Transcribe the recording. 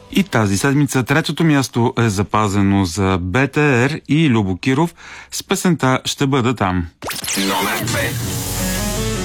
И тази седмица третото място е запазено за БТР и Любо Киров с песента "Ще бъда там". Номер 2.